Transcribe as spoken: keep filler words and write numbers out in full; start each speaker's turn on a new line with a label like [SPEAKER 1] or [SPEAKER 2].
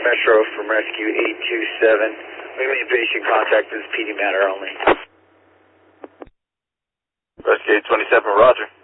[SPEAKER 1] Metro from Rescue eight two seven. We made patient contact. This is P D matter only.
[SPEAKER 2] Rescue eight twenty-seven, roger.